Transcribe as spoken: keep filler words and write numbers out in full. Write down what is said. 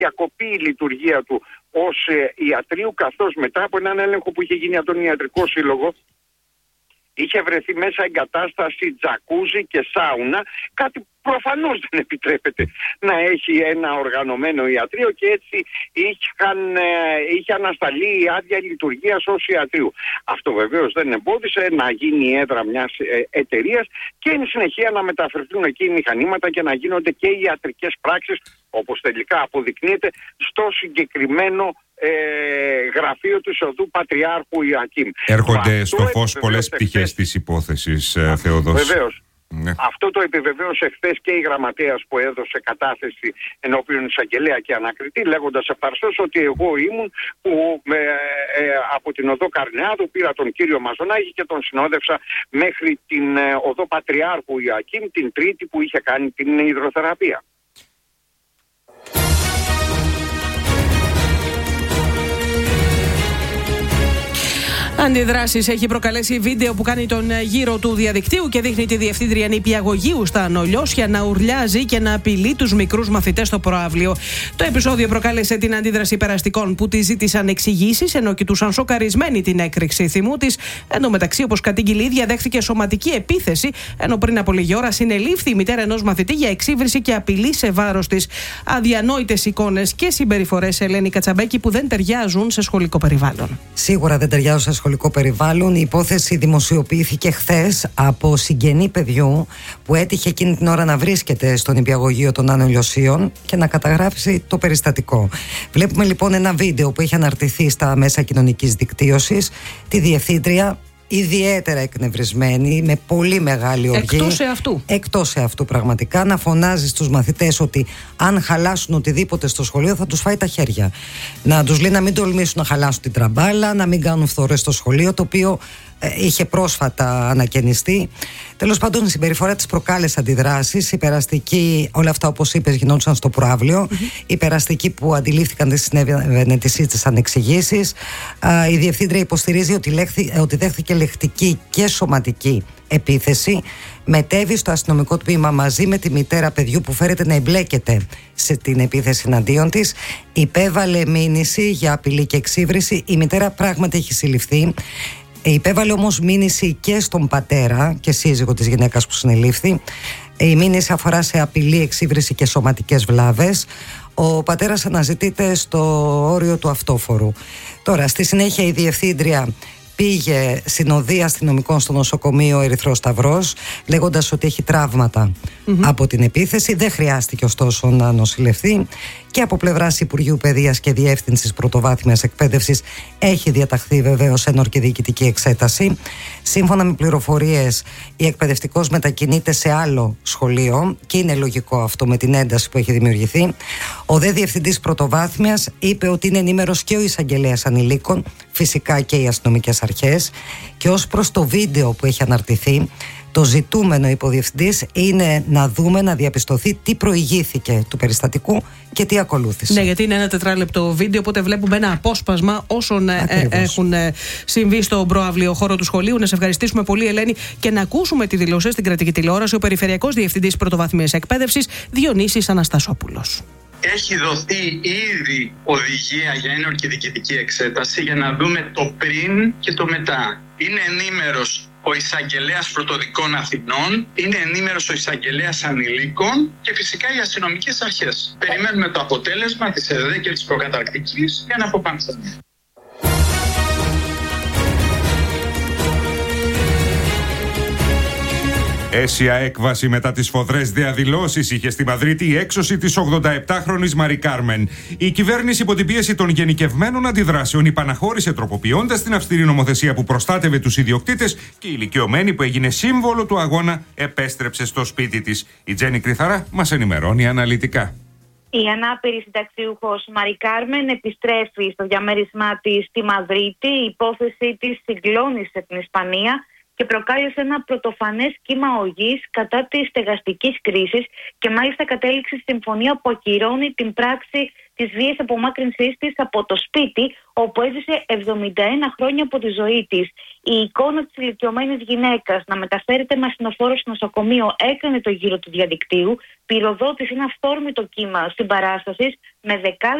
διακοπεί η λειτουργία του ως ε, ιατρείου, καθώς μετά από έναν έλεγχο που είχε γίνει από τον Ιατρικό Σύλλογο είχε βρεθεί μέσα εγκατάσταση τζακούζι και σάουνα, κάτι που προφανώς δεν επιτρέπεται να έχει ένα οργανωμένο ιατρείο, και έτσι είχαν, ε, είχε ανασταλεί η άδεια λειτουργίας ως ιατρείου. Αυτό βεβαίως δεν εμπόδισε να γίνει η έδρα μιας ε, εταιρείας και εν συνεχεία να μεταφερθούν εκεί οι μηχανήματα και να γίνονται και οι ιατρικές πράξεις, όπως τελικά αποδεικνύεται, στο συγκεκριμένο Ε, γραφείο του Ισοδού Πατριάρχου Ιωακήμ. Έρχονται στο φως πολλές πτυχές της υπόθεσης, Θεοδόση. Βεβαίως. Ναι. Αυτό το επιβεβαίωσε χθες και η γραμματέας που έδωσε κατάθεση ενώπιον εισαγγελέα και ανακριτή, λέγοντας ευθαρσώς ότι εγώ ήμουν που ε, ε, από την οδό Καρνεάδου πήρα τον κύριο Μαζονάκη και τον συνόδευσα μέχρι την ε, οδό Πατριάρχου Ιωακήμ την Τρίτη που είχε κάνει την υδροθεραπεία. Αντιδράσεις έχει προκαλέσει βίντεο που κάνει τον γύρο του διαδικτύου και δείχνει τη διευθύντρια νηπιαγωγείου στα Νολιώσια να ουρλιάζει και να απειλεί τους μικρούς μαθητές στο προαύλιο. Το επεισόδιο προκάλεσε την αντίδραση περαστικών που τη ζήτησαν εξηγήσεις, ενώ κοιτούσαν σοκαρισμένοι την έκρηξη θυμού της. Εν τω μεταξύ, όπως κατήγγειλε η ίδια, δέχθηκε σωματική επίθεση, ενώ πριν από λίγη ώρα συνελήφθη η μητέρα ενός μαθητή για εξύβριση και απειλή σε βάρος της. Αδιανόητες εικόνες και συμπεριφορές, Ελένη Κατσαμπέκη, που δεν ταιριάζουν σε σχολικό περιβάλλον. Σίγουρα δεν ταιριάζουν σε σχολικό περιβάλλον. Η υπόθεση δημοσιοποιήθηκε χθες από συγγενή παιδιού που έτυχε εκείνη την ώρα να βρίσκεται στο νηπιαγωγείο των Άνω Λιωσίων και να καταγράψει το περιστατικό. Βλέπουμε λοιπόν ένα βίντεο που έχει αναρτηθεί στα μέσα κοινωνικής δικτύωσης, τη διευθύντρια ιδιαίτερα εκνευρισμένη, με πολύ μεγάλη οργή. Εκτός εαυτού. Εκτός εαυτού πραγματικά, να φωνάζει στους μαθητές ότι αν χαλάσουν οτιδήποτε στο σχολείο θα τους φάει τα χέρια. Να τους λέει να μην τολμήσουν να χαλάσουν την τραμπάλα, να μην κάνουν φθορές στο σχολείο, το οποίο ε, είχε πρόσφατα ανακαινιστεί. Τέλος πάντων, η συμπεριφορά της προκάλεσε αντιδράσεις. Οι περαστικοί, όλα αυτά όπως είπες, γινόντουσαν στο προαύλιο. Mm-hmm. Οι περαστικοί που αντιλήφθηκαν τι συνέβαινε τις ζήτησαν εξηγήσεις. Η διευθύντρια υποστηρίζει ότι, λέχθη, ότι δέχθηκε λεκτική και σωματική επίθεση. Μετέβη στο αστυνομικό τμήμα μαζί με τη μητέρα παιδιού που φέρεται να εμπλέκεται σε την επίθεση εναντίον της. Υπέβαλε μήνυση για απειλή και εξύβριση. Η μητέρα πράγματι έχει συλληφθεί. Υπέβαλε όμως μήνυση και στον πατέρα και σύζυγο της γυναίκας που συνελήφθη. Η μήνυση αφορά σε απειλή, εξύβριση και σωματικές βλάβες. Ο πατέρας αναζητείται στο όριο του αυτόφορου. Τώρα, στη συνέχεια η διευθύντρια πήγε συνοδεία αστυνομικών στο νοσοκομείο Ερυθρός Σταυρός, λέγοντας ότι έχει τραύματα mm-hmm. από την επίθεση. Δεν χρειάστηκε ωστόσο να νοσηλευθεί. Και από πλευράς Υπουργείου Παιδείας και Διεύθυνσης Πρωτοβάθμιας Εκπαίδευσης έχει διαταχθεί βεβαίως ένορκη διοικητική εξέταση. Σύμφωνα με πληροφορίες, η εκπαιδευτικός μετακινείται σε άλλο σχολείο και είναι λογικό αυτό με την ένταση που έχει δημιουργηθεί. Ο δε Διευθυντής Πρωτοβάθμιας είπε ότι είναι ενήμερος και ο Εισαγγελέας Ανηλίκων, φυσικά και οι αστυνομικές αρχές, και ως προς το βίντεο που έχει αναρτηθεί, το ζητούμενο υποδιευθυντής είναι να δούμε, να διαπιστωθεί τι προηγήθηκε του περιστατικού και τι ακολούθησε. Ναι, γιατί είναι ένα τετράλεπτο βίντεο, οπότε βλέπουμε ένα απόσπασμα όσων ε, έχουν ε, συμβεί στον προαύλιο χώρο του σχολείου. Να σε ευχαριστήσουμε πολύ, Ελένη, και να ακούσουμε τη δηλώση στην κρατική τηλεόραση ο Περιφερειακός Διευθυντής Πρωτοβάθμιας Εκπαίδευσης, Διονύσης Αναστασόπουλος. Έχει δοθεί ήδη οδηγία για ένορκη διοικητική εξέταση για να δούμε το πριν και το μετά. Είναι ενήμερος ο Εισαγγελέας Πρωτοδικών Αθηνών, είναι ενήμερος ο Εισαγγελέας Ανηλίκων και φυσικά οι αστυνομικές αρχές. Περιμένουμε το αποτέλεσμα της ΕΔΕ και της προκαταρκτικής για να αποφανθούμε. Αίσια έκβαση μετά τις σφοδρές διαδηλώσεις είχε στη Μαδρίτη η έξωση της ογδονταεπτάχρονης Μαρί Κάρμεν. Η κυβέρνηση, υπό την πίεση των γενικευμένων αντιδράσεων, υπαναχώρησε τροποποιώντας την αυστηρή νομοθεσία που προστάτευε τους ιδιοκτήτες, και η ηλικιωμένη που έγινε σύμβολο του αγώνα επέστρεψε στο σπίτι της. Η Τζέννη Κρυθαρά μας ενημερώνει αναλυτικά. Η ανάπηρη συνταξιούχος Μαρί Κάρμεν επιστρέφει στο διαμέρισμά της στη Μαδρίτη. Η υπόθεση της συγκλώνησε την Ισπανία και προκάλεσε ένα πρωτοφανές κύμα οργής κατά της στεγαστικής κρίσης και μάλιστα κατέληξε στη συμφωνία που ακυρώνει την πράξη της βίαιης απομάκρυνσής της από το σπίτι, όπου έζησε εβδομήντα ένα χρόνια από τη ζωή της. Η εικόνα της ηλικιωμένης γυναίκας να μεταφέρεται με ασθενοφόρο στο νοσοκομείο έκανε το γύρο του διαδικτύου. Πυροδότησε ένα αυθόρμητο κύμα συμπαράστασης με δεκάδες